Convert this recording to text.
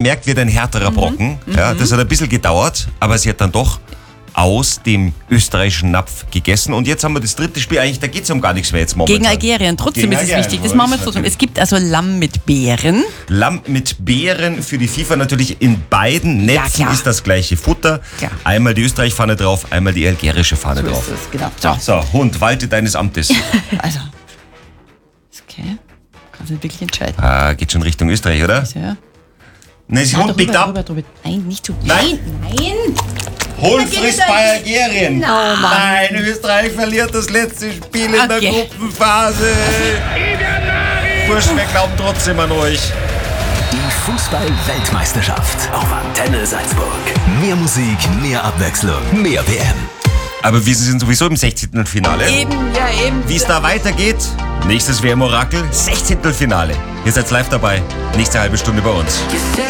gemerkt, wird ein härterer Brocken. Ja, das hat ein bisschen gedauert, aber sie hat dann doch aus dem österreichischen Napf gegessen. Und jetzt haben wir das dritte Spiel. Eigentlich, da geht es um gar nichts mehr jetzt momentan. Gegen Algerien. Trotzdem Gegen ist es Algerien, wichtig. Das machen wir ist trotzdem. natürlich. Es gibt also Lamm mit Beeren. Lamm mit Beeren für die FIFA natürlich in beiden Netzen klar. ist das gleiche Futter. Klar. Einmal die Österreich-Fahne drauf, einmal die algerische Fahne So drauf. ist es, genau. So, So, Hund, walte deines Amtes. also. Okay. Kannst du wirklich entscheiden. Geht schon Richtung Österreich, oder? Ja. Nein, das Hund biegt ab. Drüber. Nein, nicht so. Nein. Nein. Hund frisst bei Algerien. Oh Mann. Nein, Österreich verliert das letzte Spiel in der Okay. Gruppenphase. Wurscht, wir glauben trotzdem an euch. Die Fußball-Weltmeisterschaft auf Antenne Salzburg. Mehr Musik, mehr Abwechslung, mehr WM. Aber wir sind sowieso im 16. Finale. Eben. Wie es da weitergeht, nächstes WM-Orakel, 16. Finale. Ihr seid live dabei, nächste halbe Stunde bei uns.